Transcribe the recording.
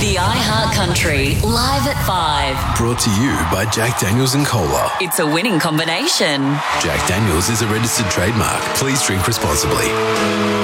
The iHeart Country, live at 5. Brought to you by Jack Daniels and Cola. It's a winning combination. Jack Daniels is a registered trademark. Please drink responsibly.